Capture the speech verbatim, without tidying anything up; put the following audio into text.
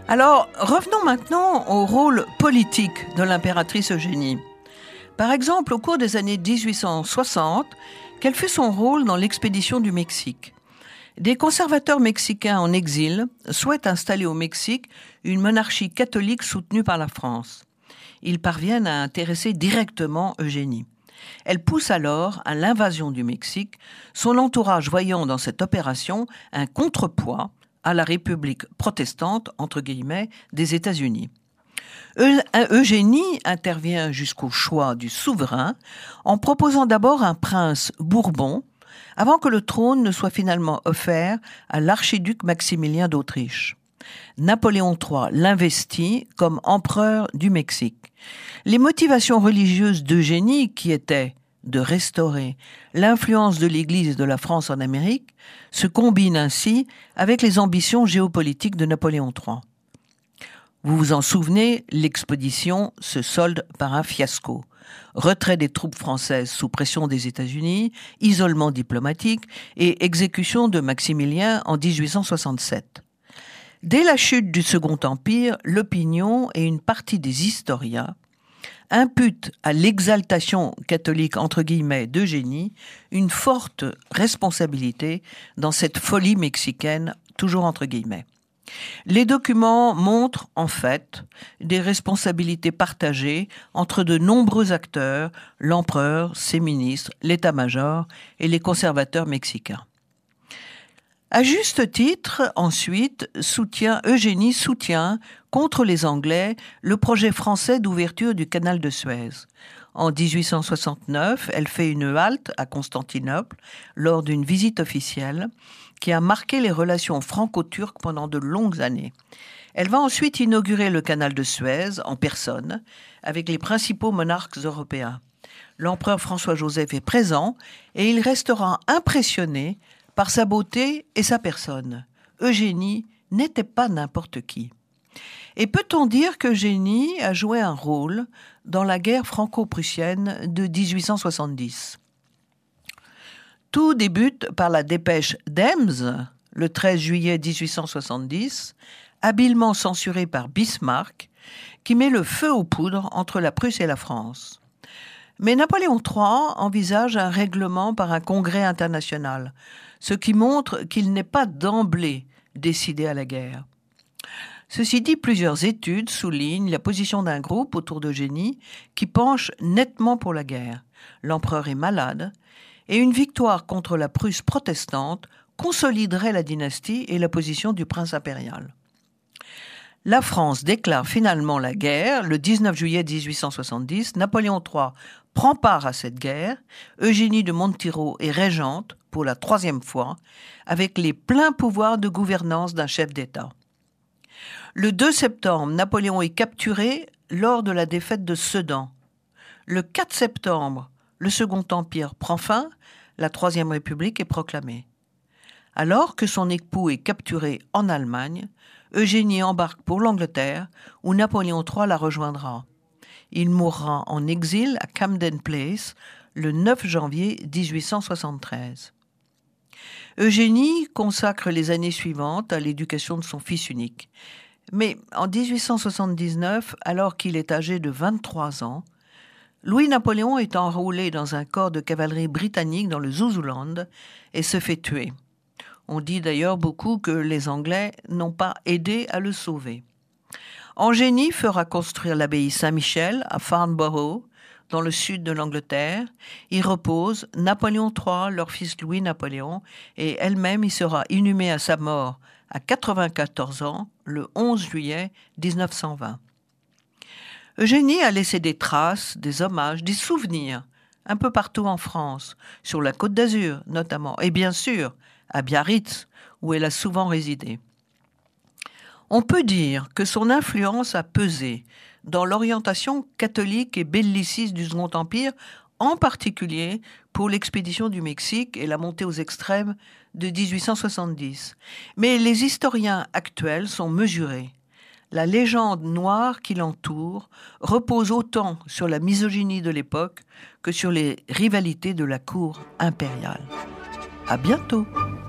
Alors, revenons maintenant au rôle politique de l'impératrice Eugénie. Par exemple, au cours des années dix-huit cent soixante, quel fut son rôle dans l'expédition du Mexique ? Des conservateurs mexicains en exil souhaitent installer au Mexique une monarchie catholique soutenue par la France. Ils parviennent à intéresser directement Eugénie. Elle pousse alors à l'invasion du Mexique, son entourage voyant dans cette opération un contrepoids à la République protestante, entre guillemets, des États-Unis. Eugénie intervient jusqu'au choix du souverain en proposant d'abord un prince Bourbon avant que le trône ne soit finalement offert à l'archiduc Maximilien d'Autriche. Napoléon trois l'investit comme empereur du Mexique. Les motivations religieuses d'Eugénie, qui étaient de restaurer l'influence de l'Église et de la France en Amérique, se combinent ainsi avec les ambitions géopolitiques de Napoléon trois. Vous vous en souvenez, l'expédition se solde par un fiasco. Retrait des troupes françaises sous pression des États-Unis, isolement diplomatique et exécution de Maximilien en dix-huit cent soixante-sept. Dès la chute du Second Empire, l'opinion et une partie des historiens imputent à l'exaltation catholique entre guillemets d'Eugénie une forte responsabilité dans cette folie mexicaine, toujours entre guillemets. Les documents montrent en fait des responsabilités partagées entre de nombreux acteurs, l'empereur, ses ministres, l'état-major et les conservateurs mexicains. À juste titre, ensuite, soutient, Eugénie soutient contre les Anglais le projet français d'ouverture du canal de Suez. En dix-huit cent soixante-neuf, elle fait une halte à Constantinople lors d'une visite officielle qui a marqué les relations franco-turques pendant de longues années. Elle va ensuite inaugurer le canal de Suez en personne avec les principaux monarques européens. L'empereur François-Joseph est présent et il restera impressionné par sa beauté et sa personne. Eugénie n'était pas n'importe qui. Et peut-on dire qu'Eugénie a joué un rôle dans la guerre franco-prussienne de dix-huit cent soixante-dix ? Tout débute par la dépêche d'Ems, le treize juillet dix-huit cent soixante-dix, habilement censurée par Bismarck, qui met le feu aux poudres entre la Prusse et la France. Mais Napoléon trois envisage un règlement par un congrès international, ce qui montre qu'il n'est pas d'emblée décidé à la guerre. Ceci dit, plusieurs études soulignent la position d'un groupe autour d'Eugénie qui penche nettement pour la guerre. L'empereur est malade et une victoire contre la Prusse protestante consoliderait la dynastie et la position du prince impérial. La France déclare finalement la guerre le dix-neuf juillet dix-huit cent soixante-dix. Napoléon trois prend part à cette guerre. Eugénie de Montijo est régente pour la troisième fois, avec les pleins pouvoirs de gouvernance d'un chef d'État. Le deux septembre, Napoléon est capturé lors de la défaite de Sedan. Le quatre septembre, le Second Empire prend fin, la Troisième République est proclamée. Alors que son époux est capturé en Allemagne, Eugénie embarque pour l'Angleterre, où Napoléon trois la rejoindra. Il mourra en exil à Camden Place le neuf janvier dix-huit cent soixante-treize. Eugénie consacre les années suivantes à l'éducation de son fils unique. Mais en dix-huit cent soixante-dix-neuf, alors qu'il est âgé de vingt-trois ans, Louis-Napoléon est enrôlé dans un corps de cavalerie britannique dans le Zouzoulande et se fait tuer. On dit d'ailleurs beaucoup que les Anglais n'ont pas aidé à le sauver. Eugénie fera construire l'abbaye Saint-Michel à Farnborough, dans le sud de l'Angleterre. Y repose Napoléon trois, leur fils Louis-Napoléon, et elle-même y sera inhumée à sa mort à quatre-vingt-quatorze ans, le onze juillet dix-neuf cent vingt. Eugénie a laissé des traces, des hommages, des souvenirs, un peu partout en France, sur la Côte d'Azur notamment, et bien sûr à Biarritz, où elle a souvent résidé. On peut dire que son influence a pesé dans l'orientation catholique et belliciste du Second Empire, en particulier pour l'expédition du Mexique et la montée aux extrêmes de dix-huit cent soixante-dix. Mais les historiens actuels sont mesurés. La légende noire qui l'entoure repose autant sur la misogynie de l'époque que sur les rivalités de la cour impériale. À bientôt!